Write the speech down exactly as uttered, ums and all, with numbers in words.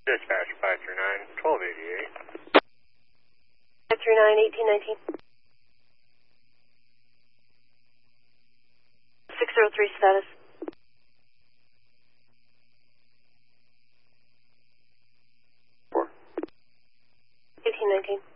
Dispatch five three nine, twelve eighty-eight. five three nine, eighteen nineteen. six zero three status. Four. eighteen nineteen.